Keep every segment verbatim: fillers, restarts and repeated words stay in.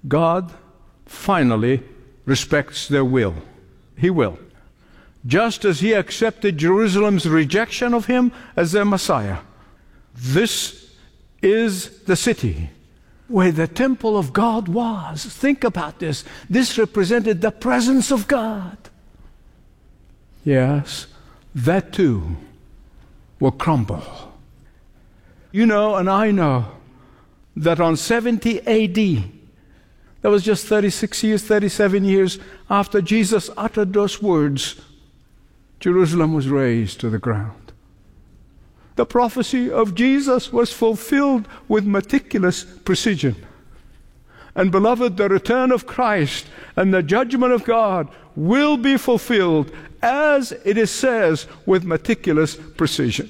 God finally respects their will. He will. Just as he accepted Jerusalem's rejection of him as their Messiah. This is the city where the temple of God was. Think about this. This represented the presence of God. Yes, that too will crumble. You know, and I know, that on seventy A D, that was just thirty-six years, thirty-seven years after Jesus uttered those words, Jerusalem was razed to the ground. The prophecy of Jesus was fulfilled with meticulous precision. And beloved, the return of Christ and the judgment of God will be fulfilled as it is says with meticulous precision.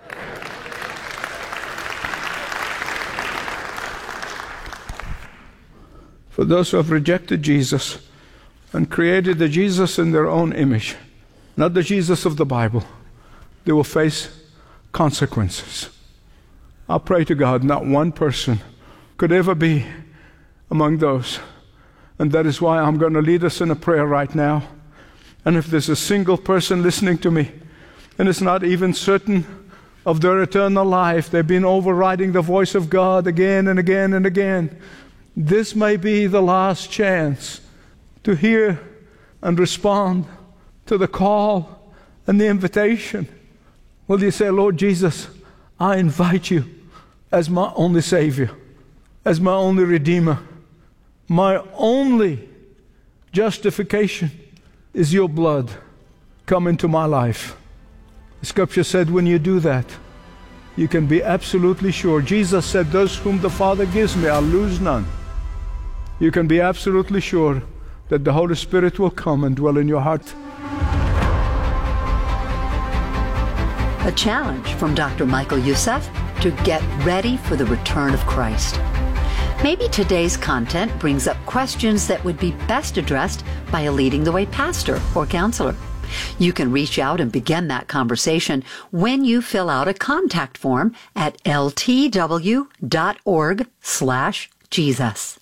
For those who have rejected Jesus and created the Jesus in their own image, not the Jesus of the Bible, they will face consequences. I pray to God not one person could ever be among those. And that is why I'm going to lead us in a prayer right now. And if there's a single person listening to me, and it's not even certain of their eternal life, they've been overriding the voice of God again and again and again, this may be the last chance to hear and respond to the call and the invitation. Will you say, Lord Jesus, I invite you as my only Savior, as my only Redeemer. My only justification is your blood. Come into my life. The Scripture said when you do that, you can be absolutely sure. Jesus said, those whom the Father gives me, I'll lose none. You can be absolutely sure that the Holy Spirit will come and dwell in your heart. A challenge from Doctor Michael Youssef to get ready for the return of Christ. Maybe today's content brings up questions that would be best addressed by a Leading the Way pastor or counselor. You can reach out and begin that conversation when you fill out a contact form at ltw.org slash Jesus.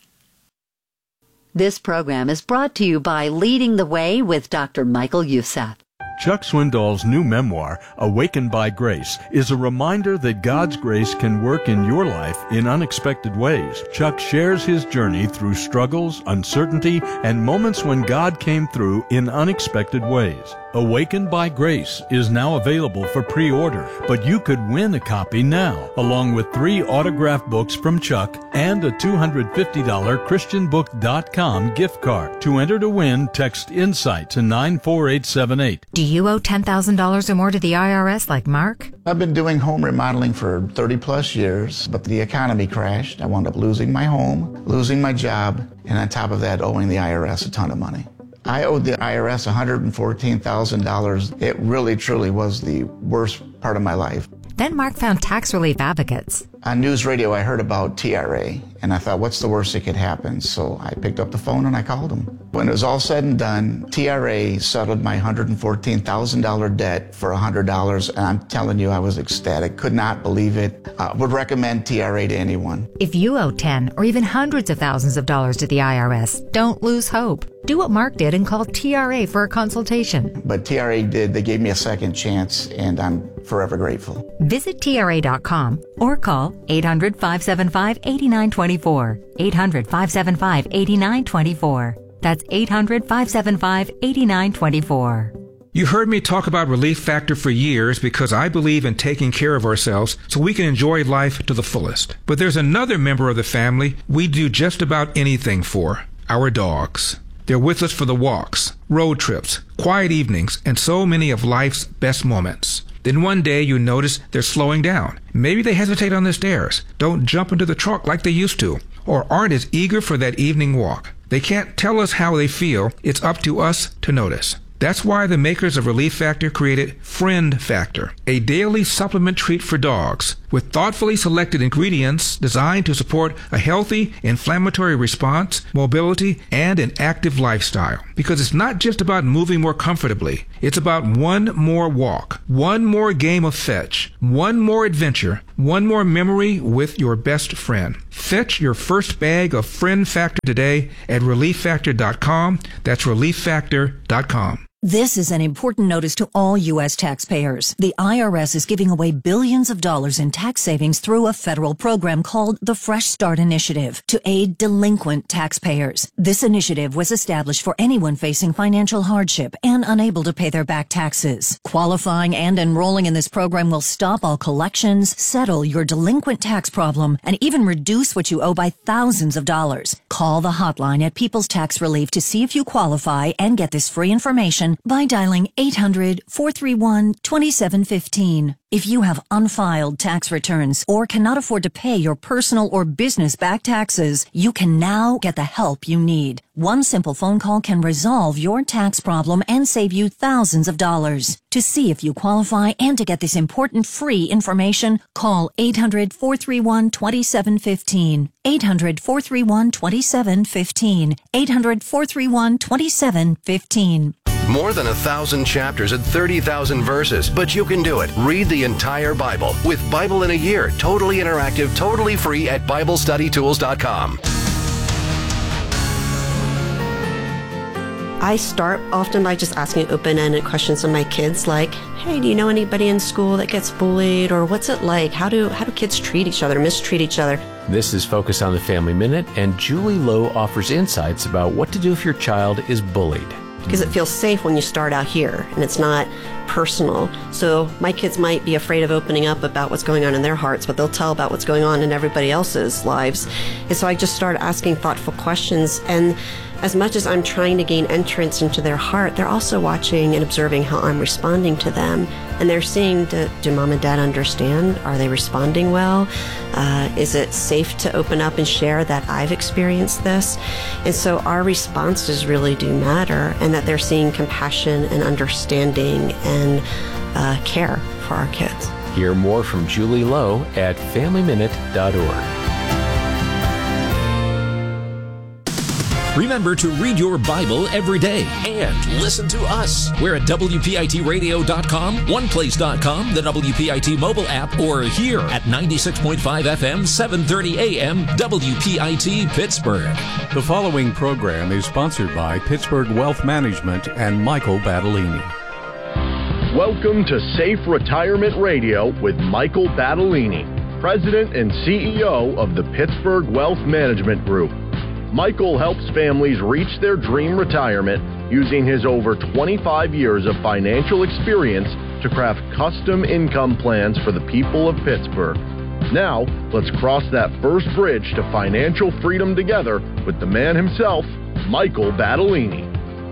This program is brought to you by Leading the Way with Doctor Michael Youssef. Chuck Swindoll's new memoir, Awakened by Grace, is a reminder that God's grace can work in your life in unexpected ways. Chuck shares his journey through struggles, uncertainty, and moments when God came through in unexpected ways. Awakened by Grace is now available for pre-order, but you could win a copy now, along with three autographed books from Chuck and a two hundred fifty dollars christian book dot com gift card. To enter to win, text INSIGHT to nine four eight seven eight. Do you owe ten thousand dollars or more to the I R S like Mark? I've been doing home remodeling for thirty plus years, but the economy crashed. I wound up losing my home, losing my job, and on top of that, owing the I R S a ton of money. I owed the I R S one hundred fourteen thousand dollars. It really, truly was the worst part of my life. Then Mark found Tax Relief Advocates. On news radio, I heard about T R A, and I thought, what's the worst that could happen? So I picked up the phone and I called them. When it was all said and done, T R A settled my one hundred fourteen thousand dollars debt for one hundred dollars, and I'm telling you, I was ecstatic. Could not believe it. I would recommend T R A to anyone. If you owe ten or even hundreds of thousands of dollars to the I R S, don't lose hope. Do what Mark did and call T R A for a consultation. But T R A did. They gave me a second chance, and I'm forever grateful. Visit T R A dot com or call eight hundred, five seven five, eight nine two four. eight hundred, five seven five, eight nine two four. That's eight hundred, five seven five, eight nine two four. You heard me talk about Relief Factor for years because I believe in taking care of ourselves so we can enjoy life to the fullest. But there's another member of the family we do just about anything for, our dogs. They're with us for the walks, road trips, quiet evenings, and so many of life's best moments. Then one day you notice they're slowing down. Maybe they hesitate on the stairs, don't jump into the truck like they used to, or aren't as eager for that evening walk. They can't tell us how they feel. It's up to us to notice. That's why the makers of Relief Factor created Friend Factor, a daily supplement treat for dogs with thoughtfully selected ingredients designed to support a healthy inflammatory response, mobility, and an active lifestyle. Because it's not just about moving more comfortably. It's about one more walk, one more game of fetch, one more adventure, one more memory with your best friend. Fetch your first bag of Friend Factor today at relief factor dot com. That's relief factor dot com. This is an important notice to all U S taxpayers. The I R S is giving away billions of dollars in tax savings through a federal program called the Fresh Start Initiative to aid delinquent taxpayers. This initiative was established for anyone facing financial hardship and unable to pay their back taxes. Qualifying and enrolling in this program will stop all collections, settle your delinquent tax problem, and even reduce what you owe by thousands of dollars. Call the hotline at People's Tax Relief to see if you qualify and get this free information by dialing eight hundred, four three one, two seven one five. If you have unfiled tax returns or cannot afford to pay your personal or business back taxes, you can now get the help you need. One simple phone call can resolve your tax problem and save you thousands of dollars. To see if you qualify and to get this important free information, call eight hundred, four three one, two seven one five. eight hundred, four three one, two seven one five. eight hundred, four three one, two seven one five. More than a thousand chapters and thirty thousand verses, but you can do it. Read the entire Bible with Bible in a Year, totally interactive, totally free at Bible Study Tools dot com. I start often by just asking open-ended questions of my kids like, hey, do you know anybody in school that gets bullied? Or what's it like? How do how do kids treat each other, mistreat each other? This is Focus on the Family Minute, and Julie Lowe offers insights about what to do if your child is bullied. Because it feels safe when you start out here and it's not personal. So my kids might be afraid of opening up about what's going on in their hearts, but they'll tell about what's going on in everybody else's lives. And so I just started asking thoughtful questions. And as much as I'm trying to gain entrance into their heart, they're also watching and observing how I'm responding to them. And they're seeing, do, do mom and dad understand? Are they responding well? Uh, is it safe to open up and share that I've experienced this? And so our responses really do matter, and that they're seeing compassion and understanding and uh, care for our kids. Hear more from Julie Lowe at family minute dot org. Remember to read your Bible every day and listen to us. We're at W P I T radio dot com, one place dot com, the W P I T mobile app, or here at ninety-six point five F M, seven thirty A M, W P I T Pittsburgh. The following program is sponsored by Pittsburgh Wealth Management and Michael Battolini. Welcome to Safe Retirement Radio with Michael Battolini, President and C E O of the Pittsburgh Wealth Management Group. Michael helps families reach their dream retirement using his over twenty-five years of financial experience to craft custom income plans for the people of Pittsburgh. Now, let's cross that first bridge to financial freedom together with the man himself, Michael Battolini.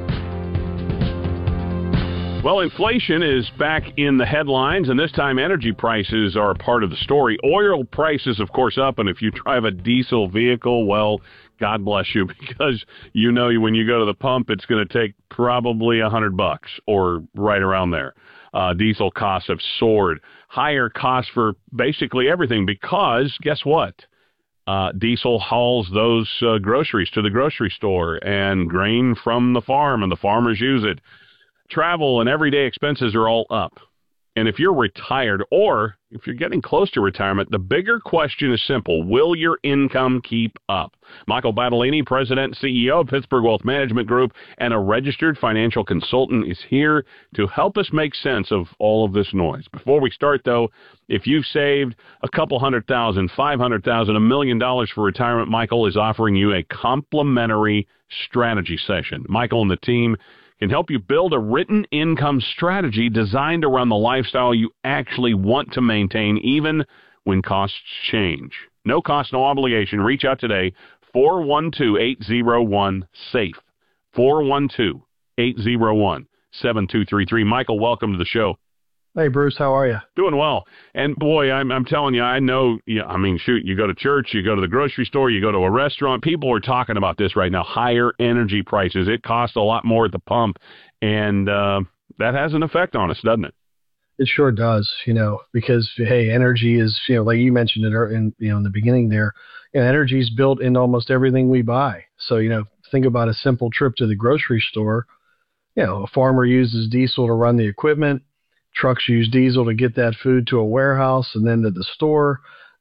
Well, inflation is back in the headlines, and this time energy prices are a part of the story. Oil prices, of course, up, and if you drive a diesel vehicle, well, God bless you, because you know when you go to the pump, it's going to take probably a hundred bucks or right around there. Uh, diesel costs have soared. Higher costs for basically everything because, guess what? Uh, diesel hauls those uh, groceries to the grocery store and grain from the farm, and the farmers use it. Travel and everyday expenses are all up. And if you're retired or if you're getting close to retirement, the bigger question is simple. Will your income keep up? Michael Battolini, President and C E O of Pittsburgh Wealth Management Group and a registered financial consultant, is here to help us make sense of all of this noise. Before we start, though, if you've saved a couple hundred thousand, five hundred thousand, a million dollars for retirement, Michael is offering you a complimentary strategy session. Michael and the team can help you build a written income strategy designed around the lifestyle you actually want to maintain, even when costs change. No cost, no obligation. Reach out today, four one two, eight zero one, SAFE, four one two, eight zero one, seven two three three. Michael, welcome to the show. Hey, Bruce, how are you? Doing well. And, boy, I'm I'm telling you, I know, yeah, I mean, shoot, you go to church, you go to the grocery store, you go to a restaurant, people are talking about this right now, higher energy prices. It costs a lot more at the pump, and uh, that has an effect on us, doesn't it? It sure does, you know, because, hey, energy is, you know, like you mentioned it in, you know, in the beginning there, you know, energy is built into almost everything we buy. So, you know, think about a simple trip to the grocery store. You know, a farmer uses diesel to run the equipment. Trucks use diesel to get that food to a warehouse and then to the store.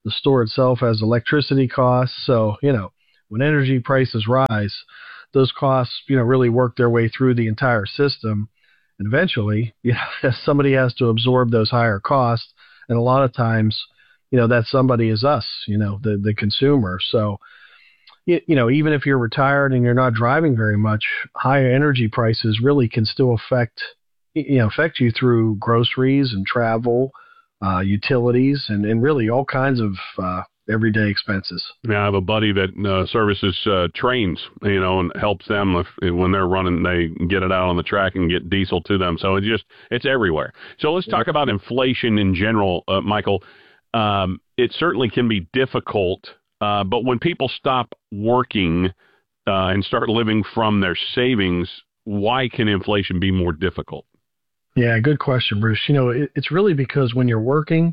The store itself has electricity costs. So, you know, when energy prices rise, those costs, you know, really work their way through the entire system. And eventually, you know, somebody has to absorb those higher costs. And a lot of times, you know, that somebody is us, you know, the, the consumer. So, you, you know, even if you're retired and you're not driving very much, higher energy prices really can still affect, you know, affect you through groceries and travel, uh, utilities, and, and really all kinds of uh, everyday expenses. Yeah, I have a buddy that uh, services uh, trains, you know, and helps them if, when they're running, they get it out on the track and get diesel to them. So it's just, it's everywhere. So let's talk about inflation in general, uh, Michael. Um, it certainly can be difficult, uh, but when people stop working uh, and start living from their savings, why can inflation be more difficult? Yeah, good question, Bruce. You know, it, it's really because when you're working,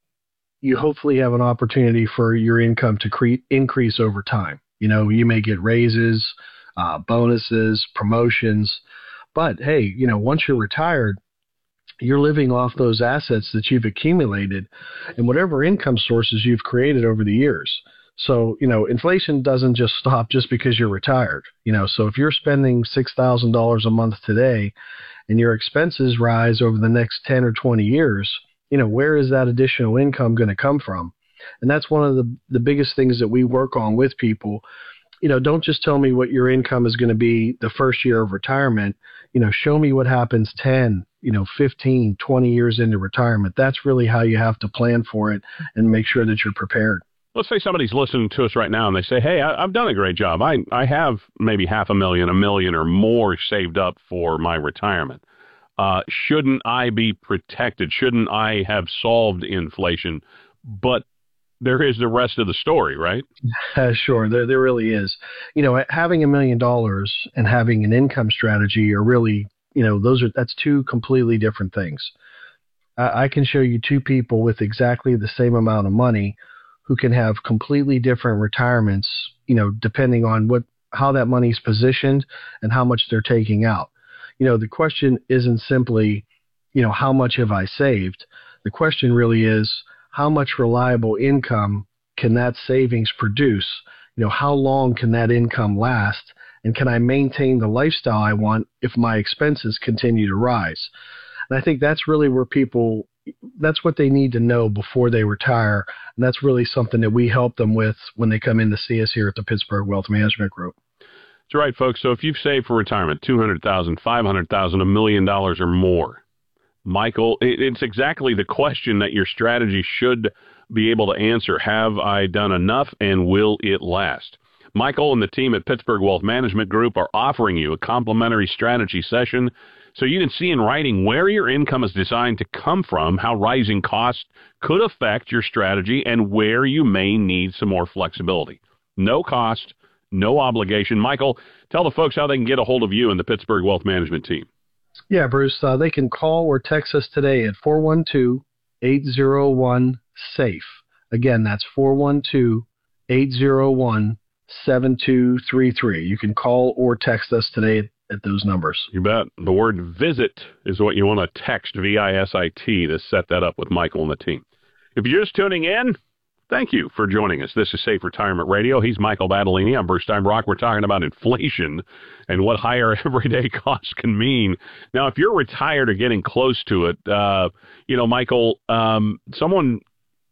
you hopefully have an opportunity for your income to cre- increase over time. You know, you may get raises, uh, bonuses, promotions, but hey, you know, once you're retired, you're living off those assets that you've accumulated and whatever income sources you've created over the years. So, you know, inflation doesn't just stop just because you're retired. You know, so if you're spending six thousand dollars a month today and your expenses rise over the next ten or twenty years, you know, where is that additional income going to come from? And that's one of the, the biggest things that we work on with people. You know, don't just tell me what your income is going to be the first year of retirement. You know, show me what happens ten, you know, fifteen, twenty years into retirement. That's really how you have to plan for it and make sure that you're prepared. Let's say somebody's listening to us right now and they say, hey, I, I've done a great job. I, I have maybe half a million, a million or more saved up for my retirement. Uh, shouldn't I be protected? Shouldn't I have solved inflation? But there is the rest of the story, right? Uh, sure, there there really is. You know, having a million dollars and having an income strategy are really, you know, those are that's two completely different things. I, I can show you two people with exactly the same amount of money who can have completely different retirements, you know, depending on what how that money's positioned and how much they're taking out. You know, the question isn't simply, you know, how much have I saved? The question really is, how much reliable income can that savings produce? You know, how long can that income last? And can I maintain the lifestyle I want if my expenses continue to rise? And I think that's really where people, that's what they need to know before they retire. And that's really something that we help them with when they come in to see us here at the Pittsburgh Wealth Management Group. That's right, folks. So if you've saved for retirement two hundred thousand dollars, five hundred thousand dollars, a million dollars or more, Michael, it's exactly the question that your strategy should be able to answer. Have I done enough, and will it last? Michael and the team at Pittsburgh Wealth Management Group are offering you a complimentary strategy session so you can see in writing where your income is designed to come from, how rising costs could affect your strategy, and where you may need some more flexibility. No cost, no obligation. Michael, tell the folks how they can get a hold of you and the Pittsburgh Wealth Management team. Yeah, Bruce, uh, they can call or text us today at four one two, eight zero one, SAFE. Again, that's four one two, eight zero one, seven two three three. You can call or text us today at, at those numbers. You bet. The word visit is what you want to text, V I S I T, to set that up with Michael and the team. If you're just tuning in, thank you for joining us. This is Safe Retirement Radio. He's Michael Battolini. I'm Bruce Steinbrock. We're talking about inflation and what higher everyday costs can mean. Now, if you're retired or getting close to it, uh, you know, Michael, um, someone,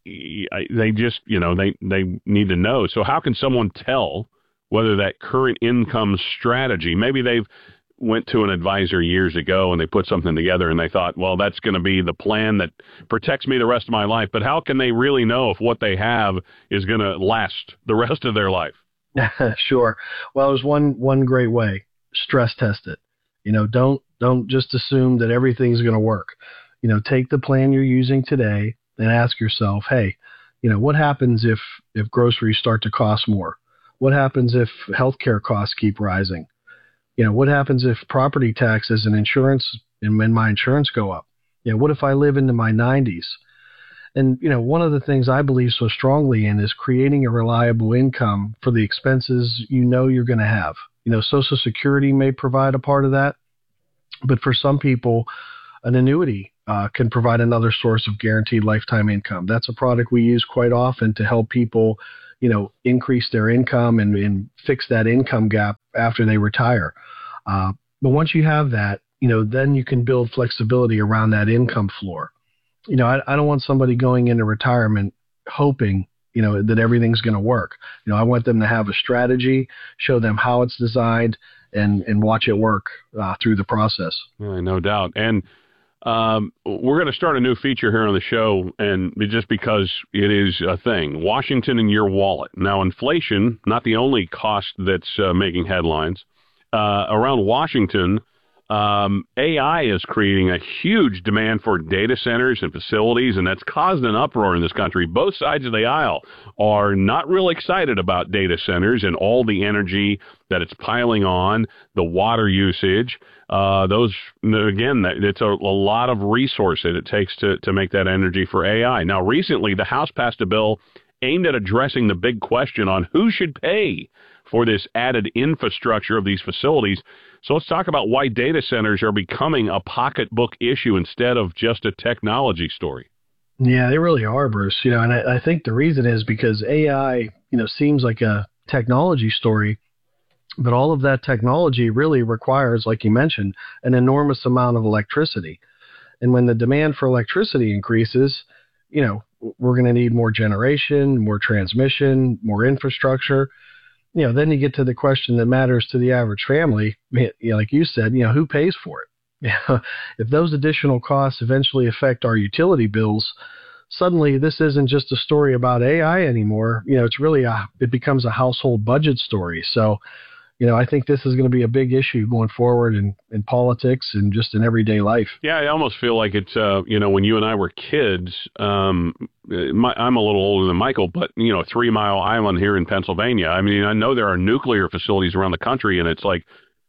they just, you know, they, they need to know. So how can someone tell whether that current income strategy, maybe they've went to an advisor years ago and they put something together and they thought, well, that's going to be the plan that protects me the rest of my life. But how can they really know if what they have is going to last the rest of their life? Sure. Well, there's one, one great way. Stress test it. You know, don't, don't just assume that everything's going to work. You know, take the plan you're using today and ask yourself, hey, you know, what happens if, if groceries start to cost more? What happens if healthcare costs keep rising? You know, what happens if property taxes and insurance and when my insurance go up? You know, what if I live into my nineties? And, you know, one of the things I believe so strongly in is creating a reliable income for the expenses you know you're going to have. You know, Social Security may provide a part of that, but for some people, an annuity uh, can provide another source of guaranteed lifetime income. That's a product we use quite often to help people, you know, increase their income and, and fix that income gap after they retire. Uh, but once you have that, you know, then you can build flexibility around that income floor. You know, I, I don't want somebody going into retirement hoping, you know, that everything's going to work. You know, I want them to have a strategy, show them how it's designed, and, and watch it work uh, through the process. Yeah, no doubt. And um, we're going to start a new feature here on the show, and just because it is a thing, Washington in your wallet. Now, inflation, not the only cost that's uh, making headlines. Uh, around Washington, Um, A I is creating a huge demand for data centers and facilities, and that's caused an uproar in this country. Both sides of the aisle are not real excited about data centers and all the energy that it's piling on, the water usage. Uh, those, again, it's a, a lot of resource that it takes to, to make that energy for A I. Now, recently, the House passed a bill aimed at addressing the big question on who should pay for this added infrastructure of these facilities. So let's talk about why data centers are becoming a pocketbook issue instead of just a technology story. Yeah, they really are, Bruce. You know, and I, I think the reason is because A I, you know, seems like a technology story, but all of that technology really requires, like you mentioned, an enormous amount of electricity. And when the demand for electricity increases, you know, we're going to need more generation, more transmission, more infrastructure. You know, then you get to the question that matters to the average family. You know, like you said, you know, who pays for it? You know, if those additional costs eventually affect our utility bills, suddenly this isn't just a story about A I anymore. You know, it's really a, it becomes a household budget story. So, you know, I think this is going to be a big issue going forward in, in politics and just in everyday life. Yeah, I almost feel like it's, uh, you know, when you and I were kids, um, my, I'm a little older than Michael, but, you know, Three Mile Island here in Pennsylvania. I mean, I know there are nuclear facilities around the country, and it's like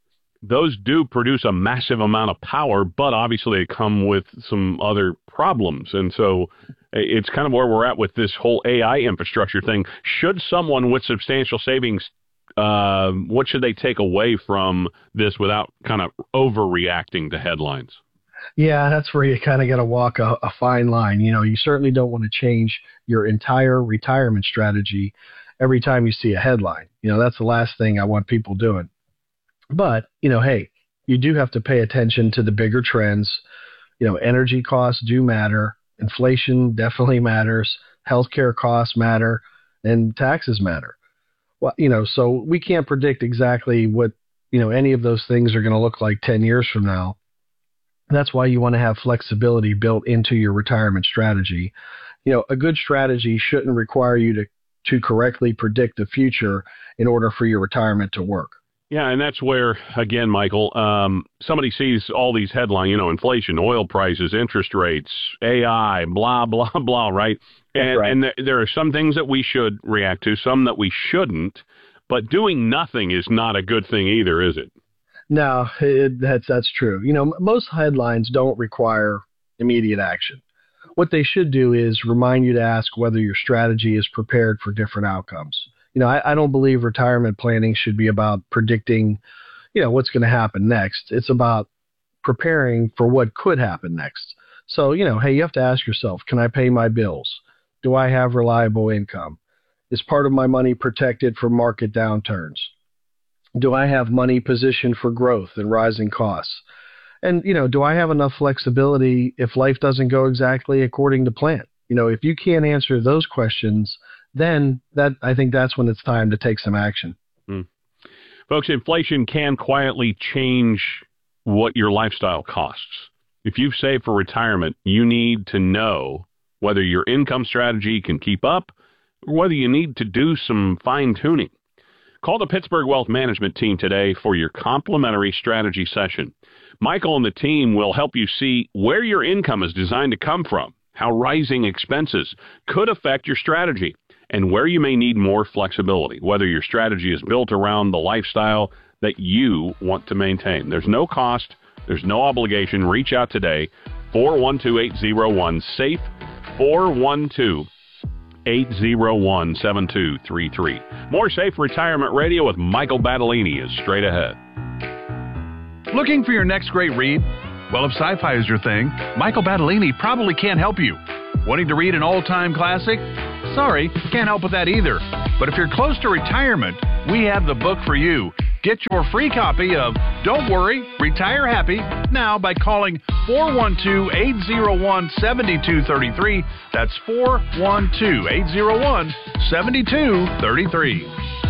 those do produce a massive amount of power, but obviously they come with some other problems. And so it's kind of where we're at with this whole A I infrastructure thing. Should someone with substantial savings Uh, what should they take away from this without kind of overreacting to headlines? Yeah, that's where you kind of got to walk a, a fine line. You know, you certainly don't want to change your entire retirement strategy every time you see a headline. You know, that's the last thing I want people doing. But, you know, hey, you do have to pay attention to the bigger trends. You know, energy costs do matter. Inflation definitely matters. Healthcare costs matter. And taxes matter. Well, you know, so we can't predict exactly what, you know, any of those things are going to look like ten years from now. That's why you want to have flexibility built into your retirement strategy. You know, a good strategy shouldn't require you to, to correctly predict the future in order for your retirement to work. Yeah, and that's where, again, Michael, um, somebody sees all these headlines, you know, inflation, oil prices, interest rates, A I, blah, blah, blah, right? And, right. and th- there are some things that we should react to, some that we shouldn't, but doing nothing is not a good thing either, is it? No, it, that's, that's true. You know, most headlines don't require immediate action. What they should do is remind you to ask whether your strategy is prepared for different outcomes. You know, I, I don't believe retirement planning should be about predicting, you know, what's going to happen next. It's about preparing for what could happen next. So, you know, hey, you have to ask yourself, can I pay my bills? Do I have reliable income? Is part of my money protected from market downturns? Do I have money positioned for growth and rising costs? And, you know, do I have enough flexibility if life doesn't go exactly according to plan? You know, if you can't answer those questions, then that I think that's when it's time to take some action. Hmm. Folks, inflation can quietly change what your lifestyle costs. If you've saved for retirement, you need to know whether your income strategy can keep up or whether you need to do some fine-tuning. Call the Pittsburgh Wealth Management team today for your complimentary strategy session. Michael and the team will help you see where your income is designed to come from, how rising expenses could affect your strategy, and where you may need more flexibility, whether your strategy is built around the lifestyle that you want to maintain. There's no cost. There's no obligation. Reach out today, four one two, eight zero one, SAFE, four one two, eight zero one, seven two three three. More Safe Retirement Radio with Michael Battolini is straight ahead. Looking for your next great read? Well, if sci-fi is your thing, Michael Battolini probably can't help you. Wanting to read an all-time classic? Sorry, can't help with that either. But if you're close to retirement, we have the book for you. Get your free copy of Don't Worry, Retire Happy now by calling four one two, eight zero one, seven two three three. That's four one two, eight zero one, seven two three three.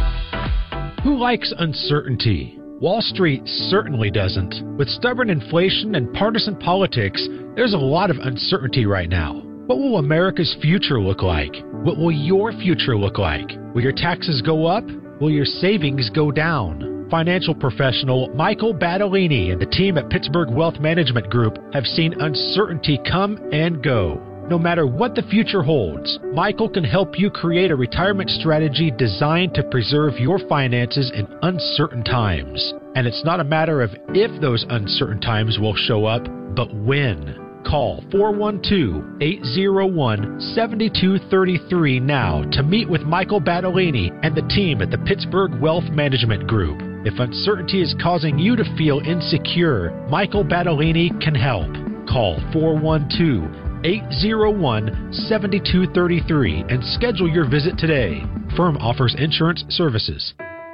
Who likes uncertainty? Wall Street certainly doesn't. With stubborn inflation and partisan politics, there's a lot of uncertainty right now. What will America's future look like? What will your future look like? Will your taxes go up? Will your savings go down? Financial professional Michael Battolini and the team at Pittsburgh Wealth Management Group have seen uncertainty come and go. No matter what the future holds, Michael can help you create a retirement strategy designed to preserve your finances in uncertain times. And it's not a matter of if those uncertain times will show up, but when. Call four one two, eight zero one, seven two three three now to meet with Michael Battolini and the team at the Pittsburgh Wealth Management Group. If uncertainty is causing you to feel insecure, Michael Battolini can help. Call four one two, eight zero one, seven two three three and schedule your visit today. Firm offers insurance services.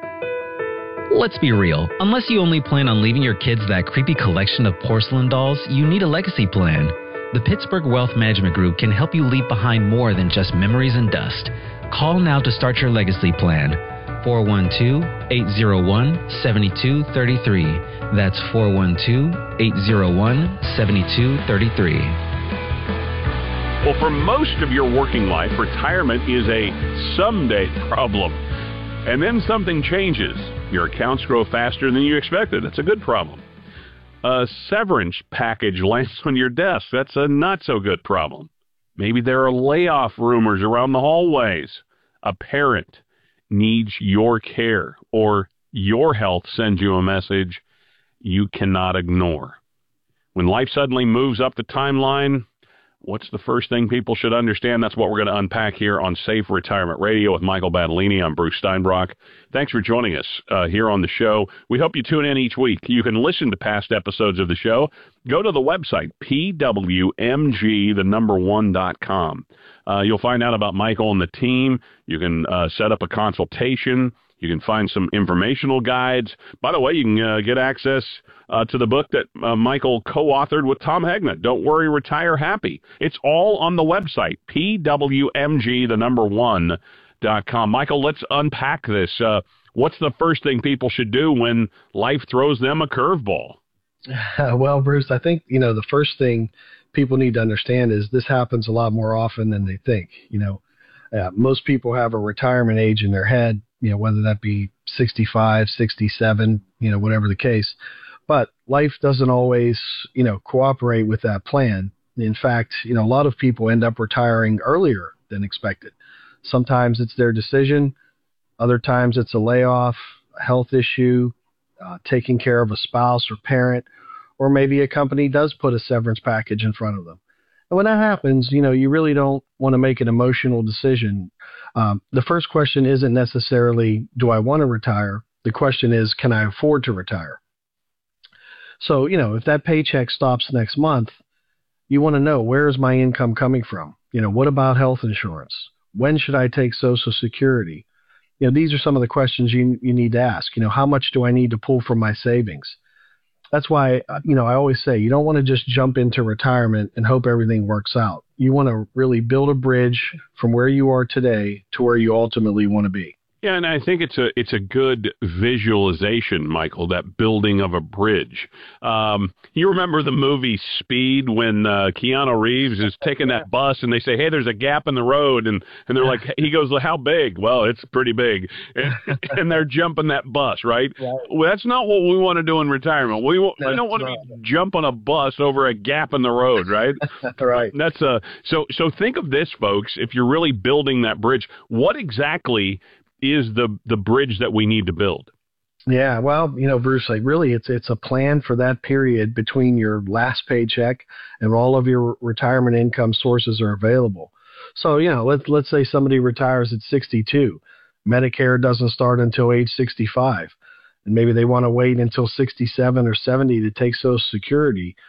Let's be real. Unless you only plan on leaving your kids that creepy collection of porcelain dolls, you need a legacy plan. The Pittsburgh Wealth Management Group can help you leave behind more than just memories and dust. Call now to start your legacy plan. four one two, eight zero one, seven two three three. That's four one two, eight zero one, seven two three three. Well, for most of your working life, retirement is a someday problem. And then something changes. Your accounts grow faster than you expected. That's a good problem. A severance package lands on your desk. That's a not-so-good problem. Maybe there are layoff rumors around the hallways. A parent needs your care, or your health sends you a message you cannot ignore. When life suddenly moves up the timeline, what's the first thing people should understand? That's what we're going to unpack here on Safe Retirement Radio with Michael Battolini. I'm Bruce Steinbrock. Thanks for joining us uh, here on the show. We hope you tune in each week. You can listen to past episodes of the show. Go to the website, P W M G, the number one dot com. Uh, you'll find out about Michael and the team. You can uh, set up a consultation. You can find some informational guides. By the way, you can uh, get access uh, to the book that uh, Michael co-authored with Tom Hegna, Don't Worry, Retire Happy. It's all on the website, P W M G, the number one dot com. Michael, let's unpack this. Uh, what's the first thing people should do when life throws them a curveball? Uh, well, Bruce, I think, you know, the first thing people need to understand is this happens a lot more often than they think. You know, uh, most people have a retirement age in their head, you know, whether that be sixty-five, sixty-seven, you know, whatever the case. But life doesn't always, you know, cooperate with that plan. In fact, you know, a lot of people end up retiring earlier than expected. Sometimes it's their decision. Other times it's a layoff, a health issue, uh, taking care of a spouse or parent, or maybe a company does put a severance package in front of them. And when that happens, you know, you really don't want to make an emotional decision. Um, the first question isn't necessarily, do I want to retire? The question is, can I afford to retire? So, you know, if that paycheck stops next month, you want to know, where is my income coming from? You know, what about health insurance? When should I take Social Security? You know, these are some of the questions you you need to ask. You know, how much do I need to pull from my savings? That's why, you know, I always say you don't want to just jump into retirement and hope everything works out. You want to really build a bridge from where you are today to where you ultimately want to be. Yeah, and I think it's a it's a good visualization, Michael, that building of a bridge. Um, you remember the movie Speed when uh, Keanu Reeves is taking that bus and they say, hey, there's a gap in the road. And, and they're like, he goes, well, how big? Well, it's pretty big. And, and they're jumping that bus, right? right? Well, that's not what we want to do in retirement. We, we don't want right. to be jumping a bus over a gap in the road, right? right. That's a, so, so think of this, folks, if you're really building that bridge, what exactly is the the bridge that we need to build? Yeah, well, you know, Bruce, like really it's it's a plan for that period between your last paycheck and all of your retirement income sources are available. So, you know, let's let's say somebody retires at sixty-two. Medicare doesn't start until age sixty-five. And maybe they want to wait until sixty-seven or seventy to take Social Security.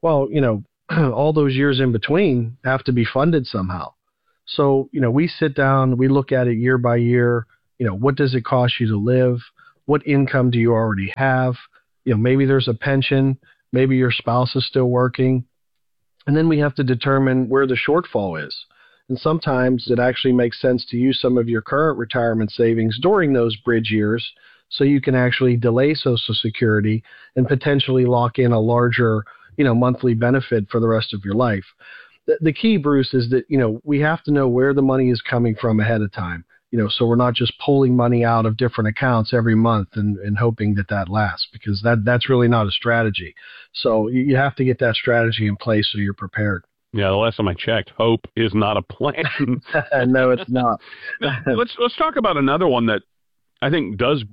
Well, you know, all those years in between have to be funded somehow. So, you know, we sit down, we look at it year by year. You know, what does it cost you to live? What income do you already have? You know, maybe there's a pension, maybe your spouse is still working. And then we have to determine where the shortfall is. And sometimes it actually makes sense to use some of your current retirement savings during those bridge years so you can actually delay Social Security and potentially lock in a larger, you know, monthly benefit for the rest of your life. The, the key, Bruce, is that, you know, we have to know where the money is coming from ahead of time. You know, so we're not just pulling money out of different accounts every month and, and hoping that that lasts, because that that's really not a strategy. So you have to get that strategy in place so you're prepared. Yeah, the last time I checked, hope is not a plan. No, it's not. Now, let's let's talk about another one that I think does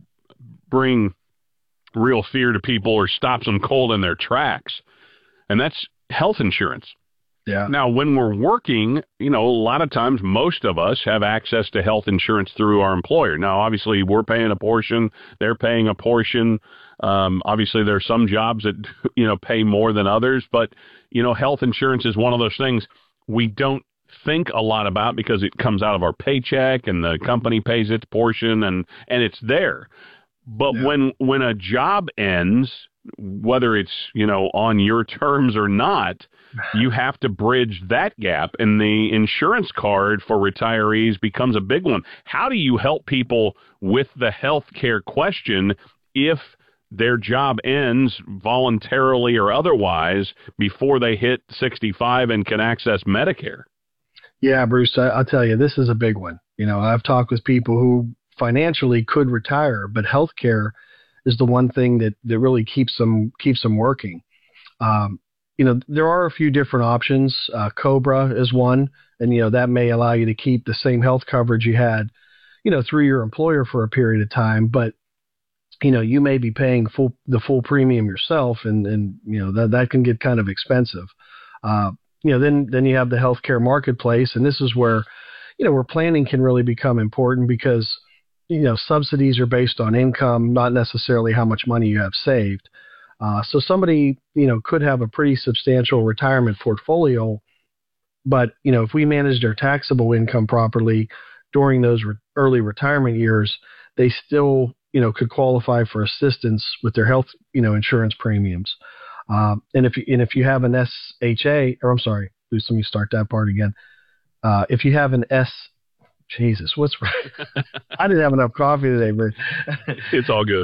bring real fear to people or stops them cold in their tracks, and that's health insurance. Yeah. Now, when we're working, you know, a lot of times most of us have access to health insurance through our employer. Now, obviously, we're paying a portion, they're paying a portion. Um, obviously, there are some jobs that, you know, pay more than others. But, you know, health insurance is one of those things we don't think a lot about because it comes out of our paycheck and the company pays its portion and, and it's there. But yeah. when when a job ends, whether it's, you know, on your terms or not, you have to bridge that gap, and the insurance card for retirees becomes a big one. How do you help people with the health care question if their job ends voluntarily or otherwise before they hit sixty-five and can access Medicare? Yeah, Bruce, I, I'll tell you, this is a big one. You know, I've talked with people who financially could retire, but healthcare is the one thing that, that really keeps them keeps them working. Um, you know, there are a few different options. Uh, Cobra is one, and, you know, that may allow you to keep the same health coverage you had, you know, through your employer for a period of time. But, you know, you may be paying full the full premium yourself, and, and you know, that, that can get kind of expensive. Uh, you know, then then you have the healthcare marketplace, and this is where, you know, where planning can really become important because, you know, subsidies are based on income, not necessarily how much money you have saved. Uh, so somebody, you know, could have a pretty substantial retirement portfolio, but, you know, if we manage their taxable income properly during those re- early retirement years, they still, you know, could qualify for assistance with their health, you know, insurance premiums. Um, and if you, and if you have an S H A, or I'm sorry, let me start that part again. Uh, if you have an S Jesus, what's right? I didn't have enough coffee today, but it's all good.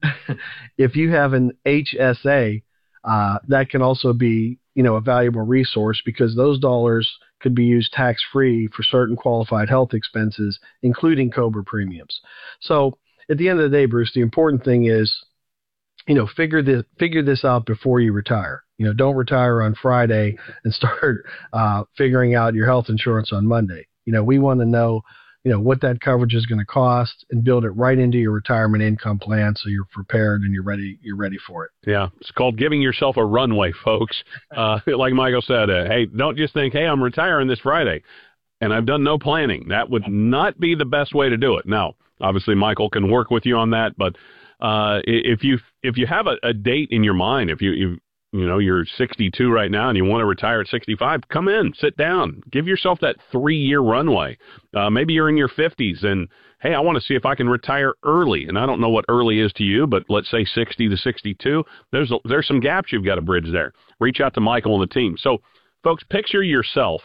If you have an H S A, uh, that can also be, you know, a valuable resource because those dollars could be used tax-free for certain qualified health expenses, including Cobra premiums. So at the end of the day, Bruce, the important thing is, you know, figure this figure this out before you retire. You know, don't retire on Friday and start uh, figuring out your health insurance on Monday. You know, we want to know, you know, what that coverage is going to cost and build it right into your retirement income plan so you're prepared and you're ready you're ready for it. Yeah, it's called giving yourself a runway, folks. Uh, like Michael said, uh, hey, don't just think, hey, I'm retiring this Friday and I've done no planning. That would not be the best way to do it. Now, obviously, Michael can work with you on that, but uh, if you if you have a, a date in your mind, if you, you you know, you're sixty-two right now and you want to retire at sixty-five, come in, sit down, give yourself that three-year runway. Uh, maybe you're in your fifties and, hey, I want to see if I can retire early. And I don't know what early is to you, but let's say sixty to sixty-two. There's a, there's some gaps you've got to bridge there. Reach out to Michael and the team. So, folks, picture yourself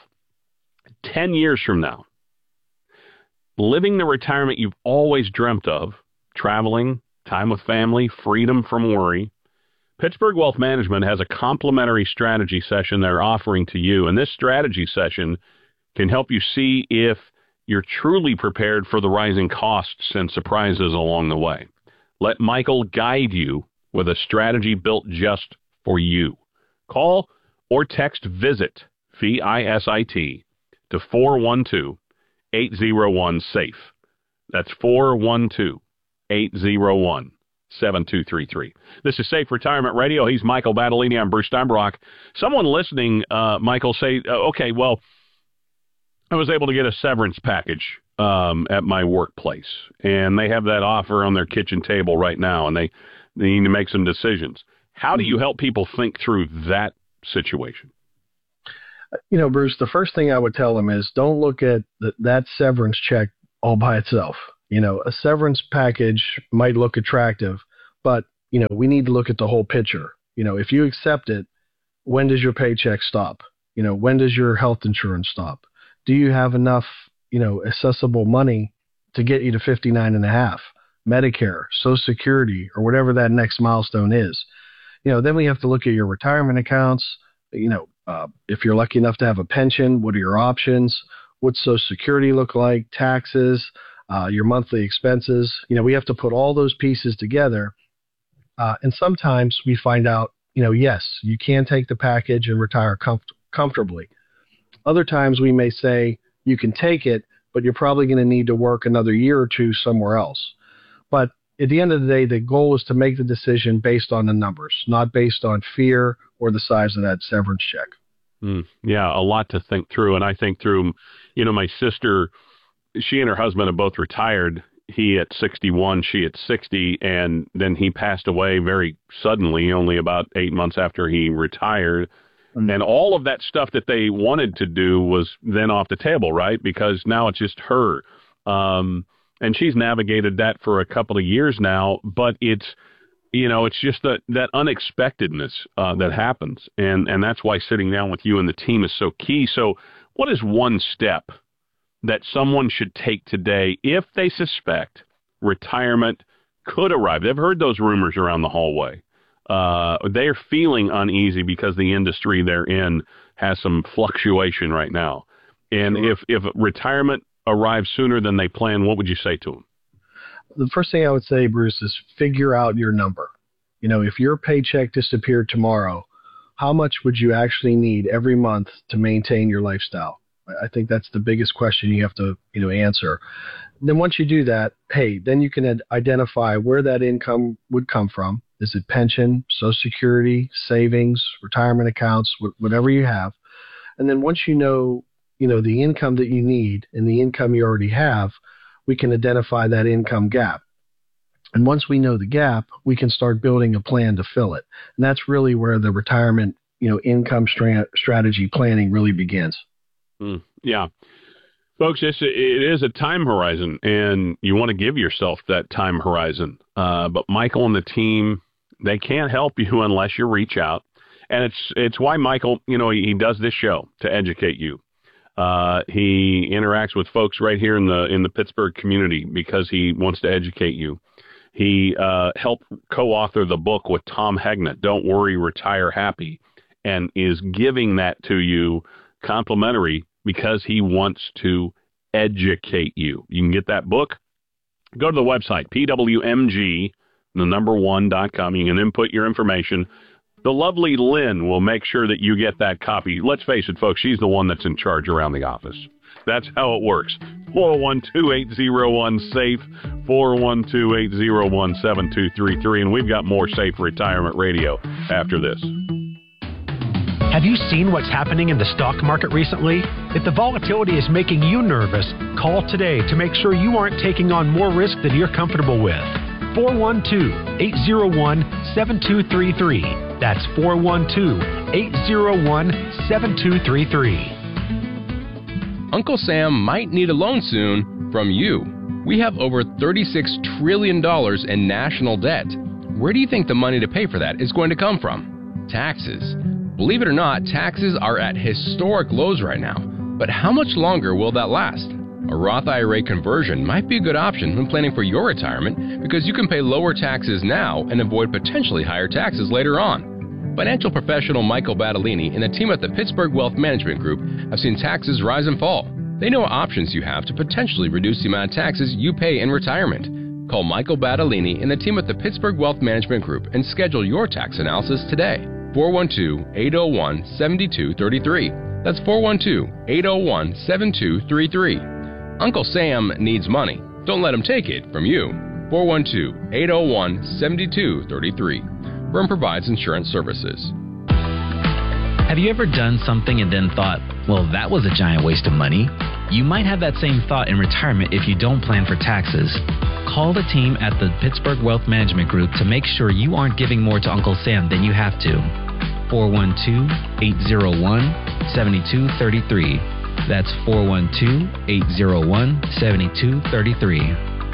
ten years from now, living the retirement you've always dreamt of, traveling, time with family, freedom from worry. Pittsburgh Wealth Management has a complimentary strategy session they're offering to you, and this strategy session can help you see if you're truly prepared for the rising costs and surprises along the way. Let Michael guide you with a strategy built just for you. Call or text VISIT, V I S I T, to four one two, eight zero one, SAFE. That's four one two, eight zero one, seven two three three. This is Safe Retirement Radio. He's Michael Battolini. I'm Bruce Steinbrock. Someone listening, uh, Michael, say, uh, okay, well, I was able to get a severance package um, at my workplace, and they have that offer on their kitchen table right now, and they, they need to make some decisions. How do you help people think through that situation? You know, Bruce, the first thing I would tell them is don't look at the, that severance check all by itself. You know, a severance package might look attractive, but, you know, we need to look at the whole picture. You know, if you accept it, when does your paycheck stop? You know, when does your health insurance stop? Do you have enough, you know, accessible money to get you to fifty-nine and a half, Medicare, Social Security, or whatever that next milestone is? You know, then we have to look at your retirement accounts. You know, uh, if you're lucky enough to have a pension, what are your options? What's Social Security look like? Taxes, uh, your monthly expenses. You know, we have to put all those pieces together. Uh, and sometimes we find out, you know, yes, you can take the package and retire comf- comfortably. Other times we may say you can take it, but you're probably going to need to work another year or two somewhere else. But at the end of the day, the goal is to make the decision based on the numbers, not based on fear or the size of that severance check. Mm, yeah, a lot to think through. And I think through, you know, my sister, she and her husband have both retired. He at sixty-one, she at sixty, and then he passed away very suddenly, only about eight months after he retired. Mm-hmm. And all of that stuff that they wanted to do was then off the table, right? Because now it's just her. Um, and she's navigated that for a couple of years now, but it's, you know, it's just that, that unexpectedness uh, that happens. And, and that's why sitting down with you and the team is so key. So what is one step that someone should take today if they suspect retirement could arrive? They've heard those rumors around the hallway. Uh, they're feeling uneasy because the industry they're in has some fluctuation right now. And sure. if, if retirement arrives sooner than they plan, what would you say to them? The first thing I would say, Bruce, is figure out your number. You know, if your paycheck disappeared tomorrow, how much would you actually need every month to maintain your lifestyle? I think that's the biggest question you have to, you know, answer. Then once you do that, hey, then you can ad- identify where that income would come from. Is it pension, Social Security, savings, retirement accounts, wh- whatever you have? And then once you know, you know, the income that you need and the income you already have, we can identify that income gap. And once we know the gap, we can start building a plan to fill it. And that's really where the retirement, you know, income stra- strategy planning really begins. Mm, yeah. Folks, it's, it is a time horizon, and you want to give yourself that time horizon. Uh, but Michael and the team, they can't help you unless you reach out. And it's it's why Michael, you know, he, he does this show to educate you. Uh, he interacts with folks right here in the in the Pittsburgh community because he wants to educate you. He uh, helped co-author the book with Tom Hegna, Don't Worry, Retire Happy, and is giving that to you complimentary because he wants to educate you. You can get that book. Go to the website, P W M G, the number one dot com. You can input your information. The lovely Lynn will make sure that you get that copy. Let's face it, folks, she's the one that's in charge around the office. That's how it works. four one two, eight oh one, SAFE, four one two, eight oh one, seven two three three. And we've got more Safe Retirement Radio after this. Have you seen what's happening in the stock market recently? If the volatility is making you nervous, call today to make sure you aren't taking on more risk than you're comfortable with. four one two, eight oh one, seven two three three. That's four one two, eight oh one, seven two three three. Uncle Sam might need a loan soon from you. We have over thirty-six trillion dollars in national debt. Where do you think the money to pay for that is going to come from? Taxes. Believe it or not, taxes are at historic lows right now. But how much longer will that last? A Roth I R A conversion might be a good option when planning for your retirement because you can pay lower taxes now and avoid potentially higher taxes later on. Financial professional Michael Battolini and the team at the Pittsburgh Wealth Management Group have seen taxes rise and fall. They know what options you have to potentially reduce the amount of taxes you pay in retirement. Call Michael Battolini and the team at the Pittsburgh Wealth Management Group and schedule your tax analysis today. four one two, eight oh one, seven two three three. That's four one two, eight oh one, seven two three three. Uncle Sam needs money. Don't let him take it from you. four one two, eight oh one, seven two three three. Firm provides insurance services. Have you ever done something and then thought, well, that was a giant waste of money? You might have that same thought in retirement if you don't plan for taxes. Call the team at the Pittsburgh Wealth Management Group to make sure you aren't giving more to Uncle Sam than you have to. four one two, eight zero one, seven two three three. That's four one two, eight zero one, seven two three three.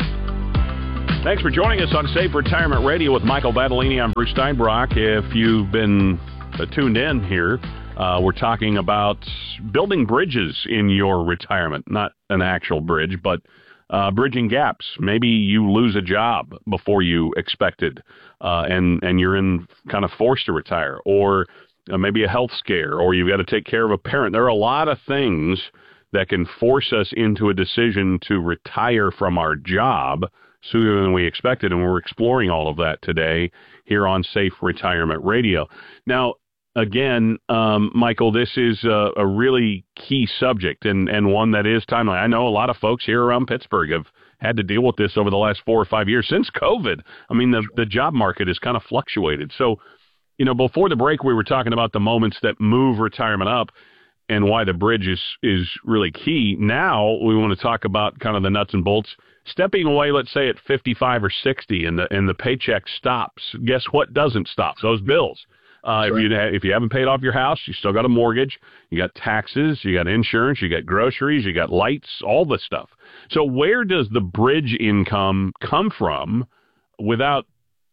Thanks for joining us on Safe Retirement Radio with Michael Battolini. I'm Bruce Steinbrock. If you've been uh, tuned in here, uh, we're talking about building bridges in your retirement. Not an actual bridge, but uh, bridging gaps. Maybe you lose a job before you expected, uh, and, and you're in kind of forced to retire, or uh, maybe a health scare, or you've got to take care of a parent. There are a lot of things that can force us into a decision to retire from our job sooner than we expected, and we're exploring all of that today here on Safe Retirement Radio. Now, again, um, Michael, this is a, a really key subject and, and one that is timely. I know a lot of folks here around Pittsburgh have had to deal with this over the last four or five years since COVID. I mean, the, the job market has kind of fluctuated. So, you know, before the break, we were talking about the moments that move retirement up and why the bridge is, is really key. Now we want to talk about kind of the nuts and bolts. Stepping away, let's say at fifty-five or sixty, and the and the paycheck stops. Guess what doesn't stop? Those bills. Uh, if you if you haven't paid off your house, you still got a mortgage, you got taxes, you got insurance, you got groceries, you got lights, all this stuff. So where does the bridge income come from without,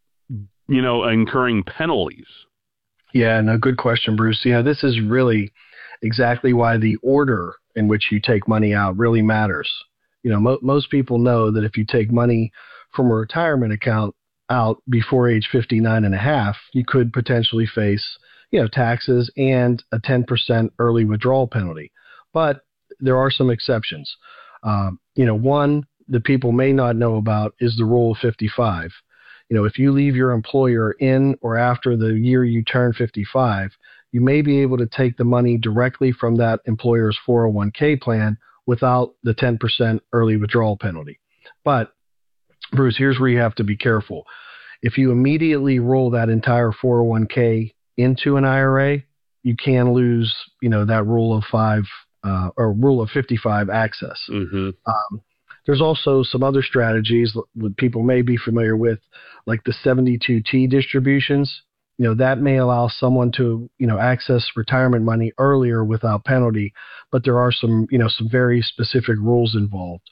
you know, incurring penalties? Yeah, no, good question, Bruce. You know, this is really exactly why the order in which you take money out really matters. You know, mo- most people know that if you take money from a retirement account out before age fifty-nine and a half, you could potentially face, you know, taxes and a ten percent early withdrawal penalty. But there are some exceptions. Um, you know, one that people may not know about is the rule of fifty-five. You know, if you leave your employer in or after the year you turn fifty-five, you may be able to take the money directly from that employer's four oh one k plan without the ten percent early withdrawal penalty. But, Bruce, here's where you have to be careful. If you immediately roll that entire four oh one k into an I R A, you can lose, you know, that rule of five uh, or rule of fifty-five access. Mm-hmm. Um, there's also some other strategies that people may be familiar with, like the seventy-two T distributions. You know, that may allow someone to, you know, access retirement money earlier without penalty, but there are some, you know, some very specific rules involved.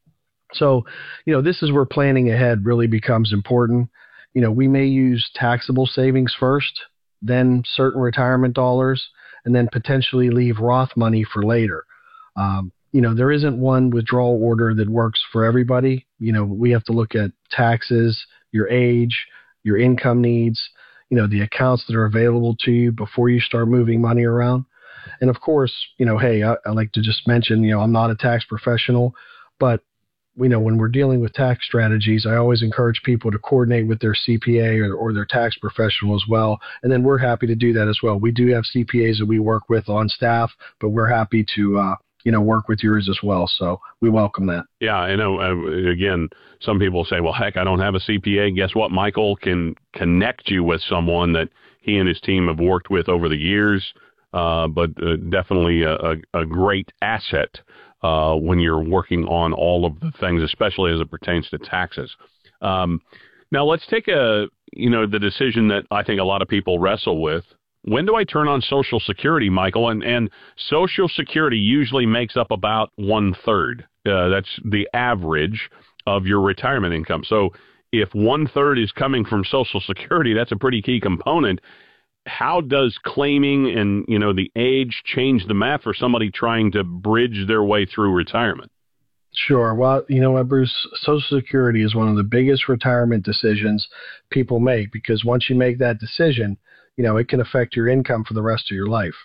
So, you know, this is where planning ahead really becomes important. You know, we may use taxable savings first, then certain retirement dollars, and then potentially leave Roth money for later. Um, you know, there isn't one withdrawal order that works for everybody. You know, we have to look at taxes, your age, your income needs, you know, the accounts that are available to you before you start moving money around. And of course, you know, hey, I, I like to just mention, you know, I'm not a tax professional, but, you know, when we're dealing with tax strategies, I always encourage people to coordinate with their C P A or, or their tax professional as well. And then we're happy to do that as well. We do have C P As that we work with on staff, but we're happy to, uh, you know, work with yours as well. So we welcome that. Yeah, I know. Uh, again, some people say, well, heck, I don't have a C P A. Guess what? Michael can connect you with someone that he and his team have worked with over the years, uh, but uh, definitely a, a, a great asset uh, when you're working on all of the things, especially as it pertains to taxes. Um, now, let's take a, you know, the decision that I think a lot of people wrestle with. When do I turn on Social Security, Michael? And and Social Security usually makes up about one third. Uh, that's the average of your retirement income. So if one third is coming from Social Security, that's a pretty key component. How does claiming and, you know, the age change the math for somebody trying to bridge their way through retirement? Sure. Well, you know what, Bruce? Social Security is one of the biggest retirement decisions people make, because once you make that decision, you know, it can affect your income for the rest of your life.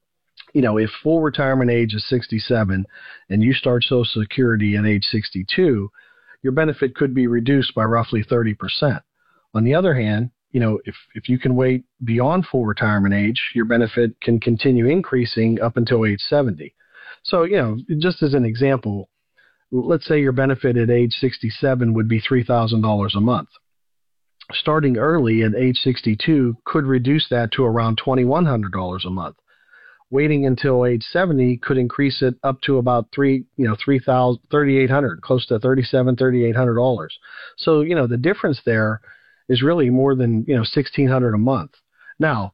You know, if full retirement age is sixty-seven and you start Social Security at age sixty-two, your benefit could be reduced by roughly thirty percent. On the other hand, you know, if, if you can wait beyond full retirement age, your benefit can continue increasing up until age seventy. So, you know, just as an example, let's say your benefit at age sixty-seven would be three thousand dollars a month. Starting early at age sixty-two could reduce that to around twenty-one hundred dollars a month. Waiting until age seventy could increase it up to about three, you know, three thousand, thirty-eight hundred, close to thirty-seven, thirty-eight hundred dollars. So, you know, the difference there is really more than, you know, sixteen hundred a month. Now,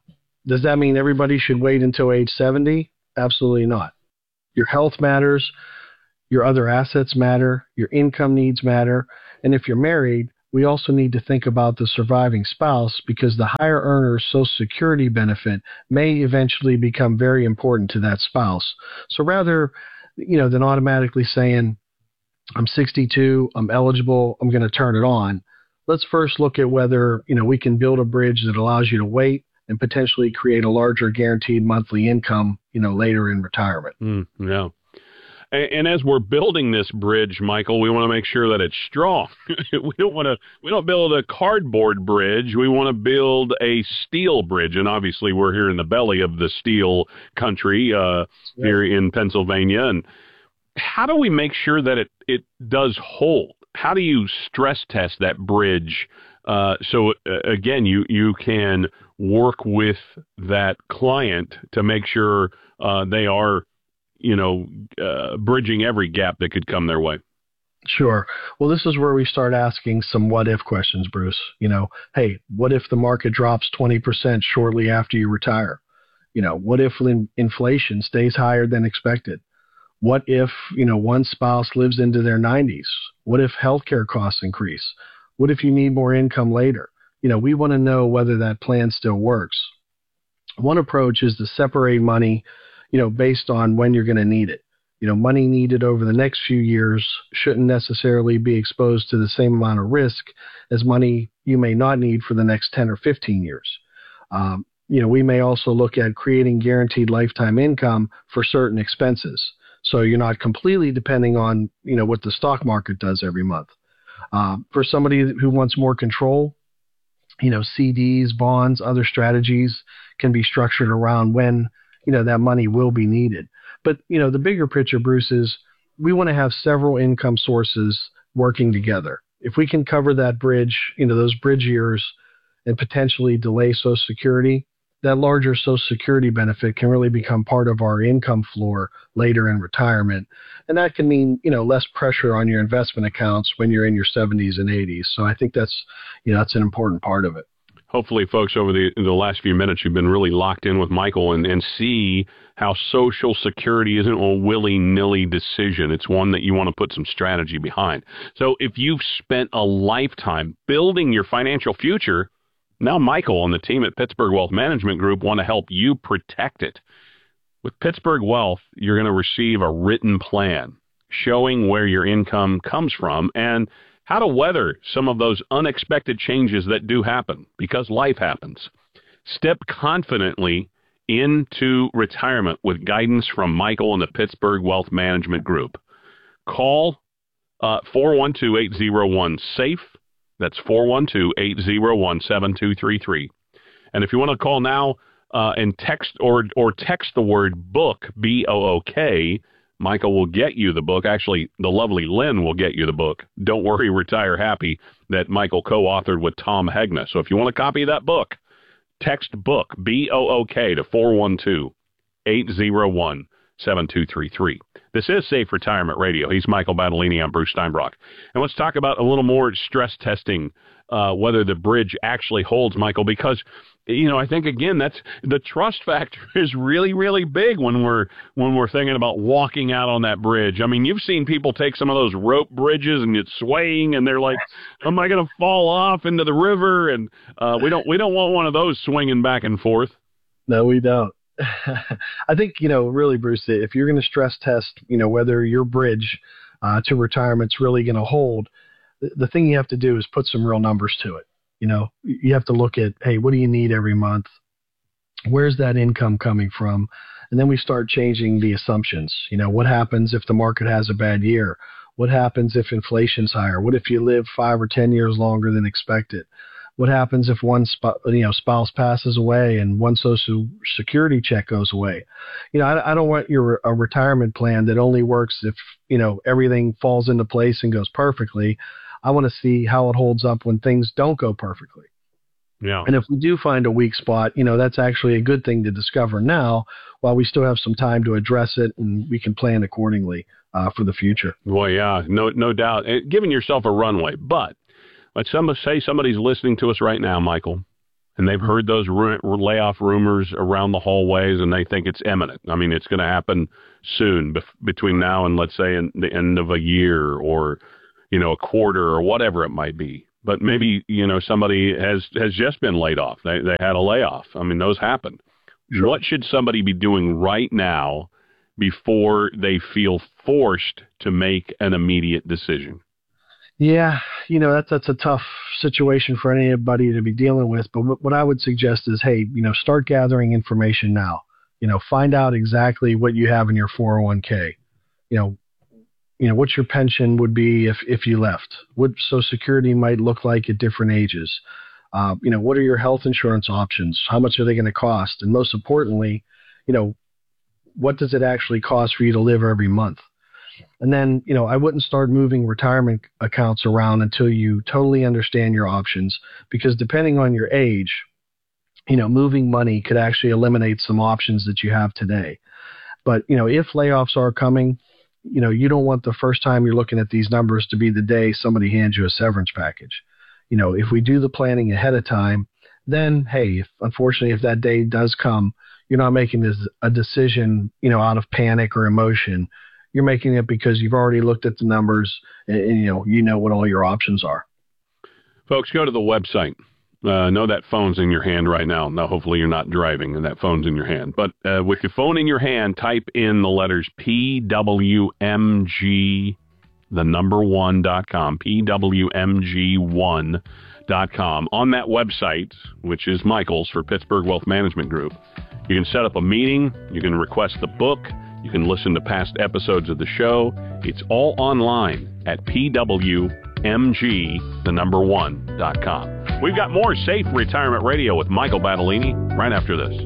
Does that mean everybody should wait until age seventy? Absolutely not. Your health matters. Your other assets matter. Your income needs matter. And if you're married, we also need to think about the surviving spouse, because the higher earner's Social Security benefit may eventually become very important to that spouse. So rather, you know, than automatically saying, I'm sixty-two, I'm eligible, I'm going to turn it on, let's first look at whether, you know, we can build a bridge that allows you to wait and potentially create a larger guaranteed monthly income, you know, later in retirement. Mm, yeah. And, and as we're building this bridge, Michael, we want to make sure that it's strong. we don't want to, we don't build a cardboard bridge. We want to build a steel bridge. And obviously we're here in the belly of the steel country, uh, yeah. here in Pennsylvania. And how do we make sure that it, it does hold? How do you stress test that bridge? Uh, so uh, again, you, you can work with that client to make sure uh, they are, you know, uh, bridging every gap that could come their way. Sure. Well, this is where we start asking some what if questions, Bruce. You know, hey, what if the market drops twenty percent shortly after you retire? You know, what if in- inflation stays higher than expected? What if, you know, one spouse lives into their nineties? What if healthcare costs increase? What if you need more income later? You know, we want to know whether that plan still works. One approach is to separate money, you know, based on when you're going to need it. You know, money needed over the next few years shouldn't necessarily be exposed to the same amount of risk as money you may not need for the next ten or fifteen years. Um, you know, we may also look at creating guaranteed lifetime income for certain expenses, so you're not completely depending on, you know, what the stock market does every month. Uh, for somebody who wants more control, you know, C Ds, bonds, other strategies can be structured around when, you know, that money will be needed. But, you know, the bigger picture, Bruce, is we want to have several income sources working together. If we can cover that bridge, you know, those bridge years and potentially delay Social Security, that larger Social Security benefit can really become part of our income floor later in retirement. And that can mean, you know, less pressure on your investment accounts when you're in your seventies and eighties. So I think that's, you know, that's an important part of it. Hopefully, folks, over the the last few minutes, you've been really locked in with Michael and, and see how Social Security isn't a willy-nilly decision. It's one that you want to put some strategy behind. So if you've spent a lifetime building your financial future, now Michael and the team at Pittsburgh Wealth Management Group want to help you protect it. With Pittsburgh Wealth, you're going to receive a written plan showing where your income comes from and how to weather some of those unexpected changes that do happen because life happens. Step confidently into retirement with guidance from Michael and the Pittsburgh Wealth Management Group. Call uh, four one two, eight zero one, SAFE. That's four one two, eight zero one, seven two three three. And if you want to call now uh, and text or or text the word book, B O O K, Michael will get you the book. Actually, the lovely Lynn will get you the book, Don't Worry, Retire Happy, that Michael co-authored with Tom Hegna. So if you want a copy of that book, text book, B O O K, to four one two, eight zero one, seven two three three. This is Safe Retirement Radio. He's Michael Battolini. I'm Bruce Steinbrock. And let's talk about a little more stress testing, uh, whether the bridge actually holds, Michael, because, you know, I think, again, that's the trust factor is really, really big when we're when we're thinking about walking out on that bridge. I mean, you've seen people take some of those rope bridges and it's swaying and they're like, am I going to fall off into the river? And uh, we don't we don't want one of those swinging back and forth. No, we don't. I think, you know, really, Bruce, if you're going to stress test, you know, whether your bridge uh, to retirement's really going to hold, the, the thing you have to do is put some real numbers to it. You know, you have to look at, hey, what do you need every month? Where's that income coming from? And then we start changing the assumptions. You know, what happens if the market has a bad year? What happens if inflation's higher? What if you live five or ten years longer than expected? What happens if one sp- you know spouse passes away and one Social Security check goes away? You know, I, I don't want your a retirement plan that only works if, you know, everything falls into place and goes perfectly. I want to see how it holds up when things don't go perfectly. Yeah. And if we do find a weak spot, you know, that's actually a good thing to discover now while we still have some time to address it and we can plan accordingly uh, for the future. Well, yeah, no, no doubt. Giving yourself a runway, but let's say somebody's listening to us right now, Michael, And they've heard those ru- layoff rumors around the hallways, and they think it's imminent. I mean, it's going to happen soon, bef- between now and, let's say, in the end of a year or, you know, a quarter or whatever it might be. But maybe, you know, somebody has, has just been laid off. They they had a layoff. I mean, those happen. Sure. What should somebody be doing right now before they feel forced to make an immediate decision? Yeah, you know, that's that's a tough situation for anybody to be dealing with. But what, what I would suggest is, hey, you know, start gathering information now. You know, find out exactly what you have in your four oh one k. You know, you know what your pension would be if, if you left. What Social Security might look like at different ages. Uh, you know, what are your health insurance options? How much are they going to cost? And most importantly, you know, what does it actually cost for you to live every month? And then, you know, I wouldn't start moving retirement accounts around until you totally understand your options, because depending on your age, you know, moving money could actually eliminate some options that you have today. But, you know, if layoffs are coming, you know, you don't want the first time you're looking at these numbers to be the day somebody hands you a severance package. You know, if we do the planning ahead of time, then, hey, if, unfortunately, if that day does come, you're not making this a decision, you know, out of panic or emotion. You're making it because you've already looked at the numbers and, and you know you know what all your options are. Folks, go to the website. Uh, know that phone's in your hand right now. Now, hopefully you're not driving and that phone's in your hand. But uh, with your phone in your hand, type in the letters P W M G, the number one dot com, P W M G one dot com. On that website, which is Michael's for Pittsburgh Wealth Management Group, you can set up a meeting. You can request the book. You can listen to past episodes of the show. It's all online at P W M G, the number one dot com. We've got more Safe Retirement Radio with Michael Battolini right after this.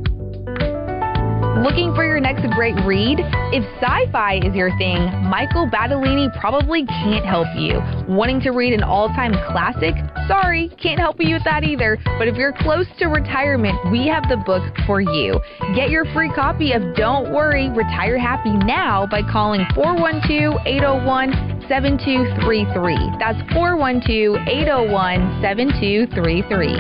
Looking for your next great read? If sci-fi is your thing, Michael Battolini probably can't help you. Wanting to read an all-time classic? Sorry, can't help you with that either. But if you're close to retirement, we have the book for you. Get your free copy of Don't Worry, Retire Happy now by calling four one two, eight oh one, seven two three three. That's four one two, eight oh one, seven two three three.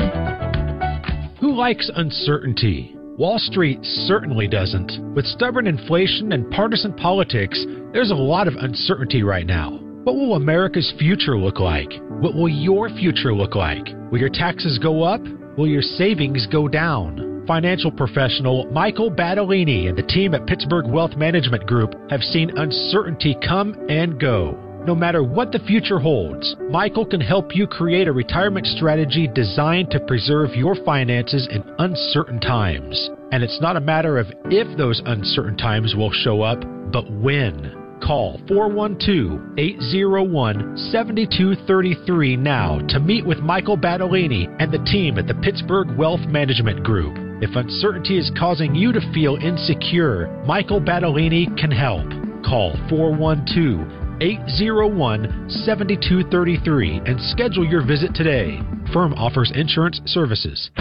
Who likes uncertainty? Wall Street certainly doesn't. With stubborn inflation and partisan politics, there's a lot of uncertainty right now. What will America's future look like? What will your future look like? Will your taxes go up? Will your savings go down? Financial professional Michael Battolini and the team at Pittsburgh Wealth Management Group have seen uncertainty come and go. No matter what the future holds, Michael can help you create a retirement strategy designed to preserve your finances in uncertain times. And it's not a matter of if those uncertain times will show up, but when. Call four one two, eight oh one, seven two three three now to meet with Michael Battolini and the team at the Pittsburgh Wealth Management Group. If uncertainty is causing you to feel insecure, Michael Battolini can help. Call four one two, eight oh one, seven two three three and schedule your visit today. Firm offers insurance services.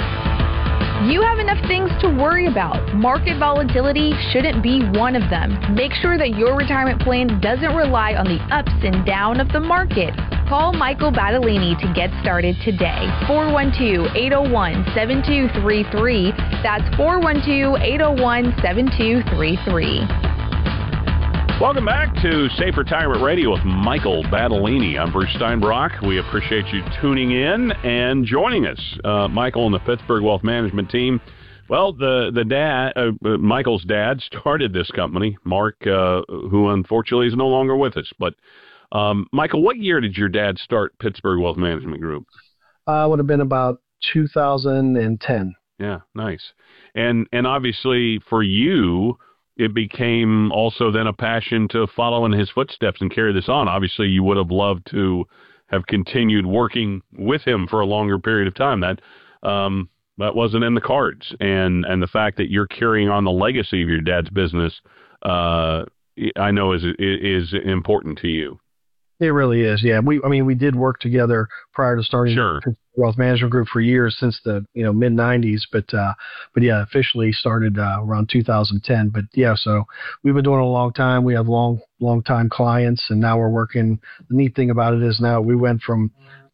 You have enough things to worry about. Market volatility shouldn't be one of them. Make sure that your retirement plan doesn't rely on the ups and downs of the market. Call Michael Battolini to get started today. four one two, eight oh one, seven two three three. That's four one two, eight oh one, seven two three three. Welcome back to Safe Retirement Radio with Michael Battolini. I'm Bruce Steinbrock. We appreciate you tuning in and joining us. Uh, Michael and the Pittsburgh Wealth Management team. Well, the the dad, uh, Michael's dad, started this company. Mark, uh, who unfortunately is no longer with us. But um, Michael, what year did your dad start Pittsburgh Wealth Management Group? Uh, would have been about two thousand ten. Yeah, nice. And and obviously for you, it became also then a passion to follow in his footsteps and carry this on. Obviously, you would have loved to have continued working with him for a longer period of time. That um, that wasn't in the cards. And and the fact that you're carrying on the legacy of your dad's business, uh, I know is is important to you. It really is. Yeah. We, I mean, we did work together prior to starting sure. the Wealth Management Group for years, since the, you know, mid nineties, but, uh, but yeah, officially started, uh, around two thousand ten, but yeah, so we've been doing it a long time. We have long, long time clients, and now we're working. The neat thing about it is now we went from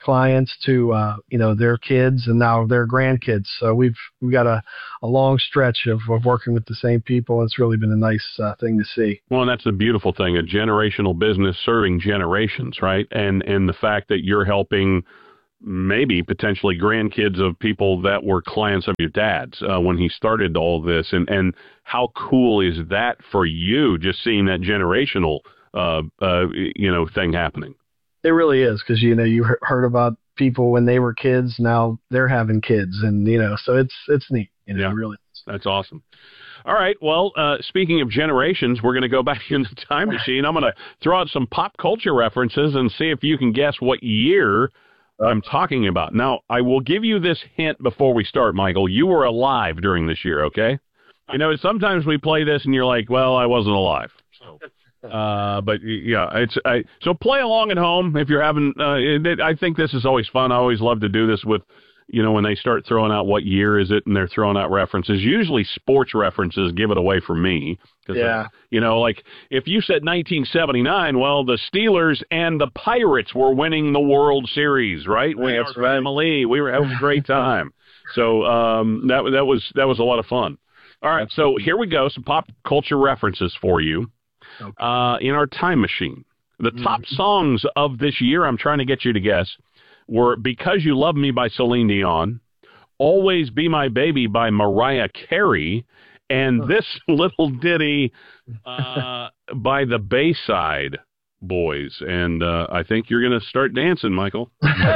clients to, uh, you know, their kids and now their grandkids. So we've we've got a, a long stretch of, of working with the same people. It's really been a nice uh, thing to see. Well, and that's the beautiful thing, a generational business serving generations, right? And and the fact that you're helping maybe potentially grandkids of people that were clients of your dad's uh, when he started all this. And, and how cool is that for you, just seeing that generational, uh, uh, you know, thing happening? It really is, because, you know, you heard about people when they were kids, now they're having kids, and, you know, so it's it's neat. You know, yeah, it really is. That's awesome. All right, well, uh, speaking of generations, we're going to go back in the time machine. I'm going to throw out some pop culture references and see if you can guess what year I'm talking about. Now, I will give you this hint before we start, Michael. You were alive during this year, okay? You know, sometimes we play this and you're like, well, I wasn't alive. So, uh, but yeah, it's I, so play along at home if you're having. Uh, it, I think this is always fun. I always love to do this with, you know, when they start throwing out what year is it, and they're throwing out references. Usually, sports references give it away for me. Yeah. Uh, you know, like if you said nineteen seventy-nine, well, the Steelers and the Pirates were winning the World Series, right? We That's were right. family. We were having a great time. So um, that that was that was a lot of fun. All right, so here we go. Some pop culture references for you. Okay. Uh, in our time machine, the top mm-hmm. songs of this year, I'm trying to get you to guess, were Because You Love Me by Celine Dion, Always Be My Baby by Mariah Carey, and this little ditty uh, by the Bayside Boys. And uh, I think you're going to start dancing, Michael.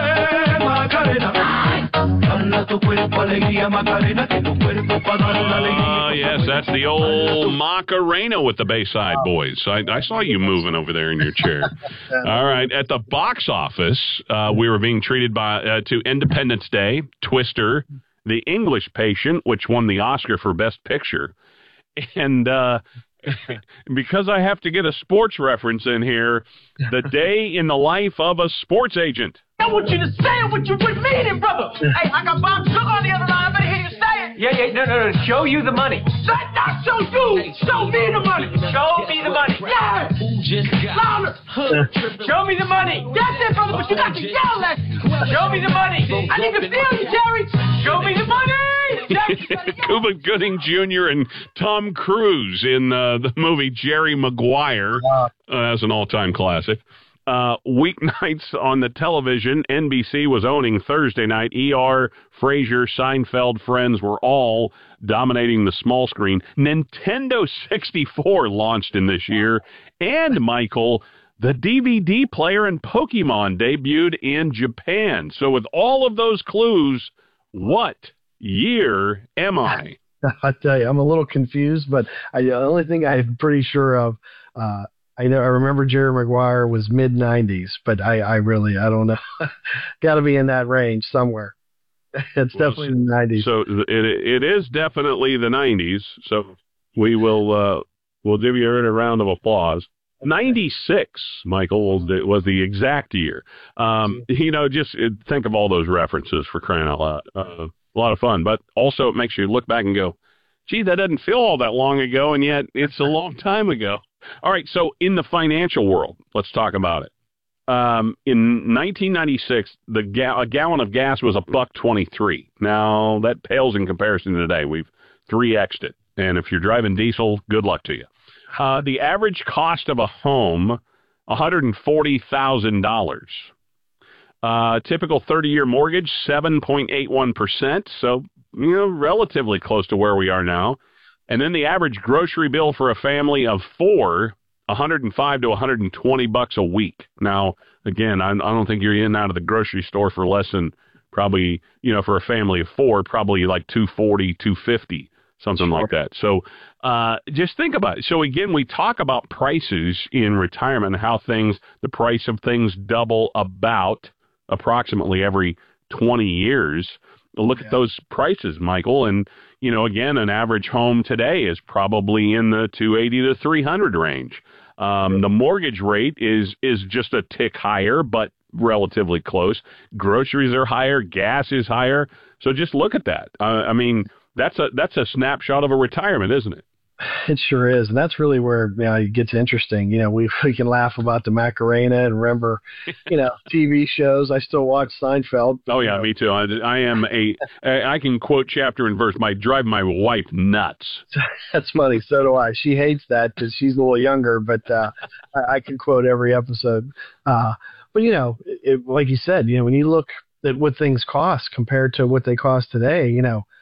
Uh, yes, that's the old Macarena with the Bayside Boys. I, I saw you moving over there in your chair. All right. At the box office, uh, we were being treated by uh, to Independence Day, Twister, The English Patient, which won the Oscar for Best Picture. And uh, because I have to get a sports reference in here, The Day in the Life of a Sports Agent. I want you to say what you would mean it, brother. Hey, I got Bob Sugar on the other line. I better hear you say it. Yeah, yeah, no, no, no. Show you the money. Not, not show you. Show me the money. Show me the money. Yeah. Louder. Show me the money. That's it, brother, but you got to yell at me. Show me the money. I need to feel you, Jerry. Show me the money. Cuba Gooding Junior and Tom Cruise in uh, the movie Jerry Maguire. Uh, that's an all-time classic. Uh, weeknights on the television, N B C was owning Thursday night. E R, Frasier, Seinfeld, Friends were all dominating the small screen. Nintendo sixty-four launched in this year. And, Michael, the D V D player in Pokemon debuted in Japan. So with all of those clues, what year am I? I tell you, I'm a little confused, but I, the only thing I'm pretty sure of, uh, I know I remember Jerry Maguire was mid nineties, but I, I really I don't know. Got to be in that range somewhere. It's well, definitely the nineties. So it it is definitely the nineties. So we will uh, we'll give you a round of applause. ninety-six, Michael, was the, was the exact year. Um, you know, just think of all those references for crying out loud. Uh, a lot of fun, but also it makes you look back and go, gee, that doesn't feel all that long ago, and yet it's a long time ago. All right, so in the financial world, let's talk about it. Um, in nineteen ninety-six, the ga- a gallon of gas was a buck twenty-three. Now, that pales in comparison to today. We've three X'd it, and if you're driving diesel, good luck to you. Uh, the average cost of a home, one hundred forty thousand dollars. Uh, typical thirty-year mortgage, seven point eight one percent, so you know, relatively close to where we are now. And then the average grocery bill for a family of four, one hundred five to one hundred twenty bucks a week. Now, again, I, I don't think you're in and out of the grocery store for less than probably, you know, for a family of four, probably like two forty, two fifty, something sure. like that. So uh, just think about it. So again, we talk about prices in retirement and how things, the price of things double about approximately every twenty years. Look yeah. at those prices, Michael, and you know, again, an average home today is probably in the two eighty to three hundred range. Um, the mortgage rate is is just a tick higher, but relatively close. Groceries are higher, gas is higher. So just look at that. Uh, I mean, that's a that's a snapshot of a retirement, isn't it? It sure is. And that's really where, you know, it gets interesting. You know, we, we can laugh about the Macarena and remember, you know, T V shows. I still watch Seinfeld. Oh, yeah, you know. me too. I, I am a, I can quote chapter and verse. My drive my wife nuts. That's funny. So do I. She hates that because she's a little younger, but uh, I, I can quote every episode. Uh, but, you know, it, like you said, you know, when you look at what things cost compared to what they cost today, you know,